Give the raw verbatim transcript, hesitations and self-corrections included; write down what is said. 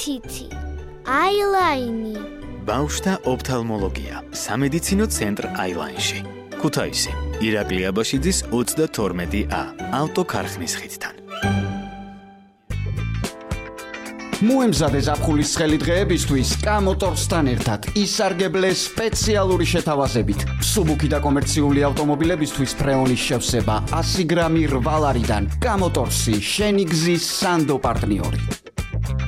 თითი, აილაინი. ბავშვთა ოფთალმოლოგია, სამედიცინო ცენტრ აილაინში. ქუთაისი, ირაკლი აბაშიძის ოცდათორმეტი ა, ავტოქარხნის ხიდთან. მოემზადე ზაფხულის ცხელი დღეებისთვის კამოტორსთან ერთად ისარგებლე სპეციალური შეთავაზებით. სუბუქი და კომერციული ავტომობილებისთვის ფრეონის შევსება ასი გრამი რვალარიდან კამოტორსი შენი გზის სანდო პარტნიორი.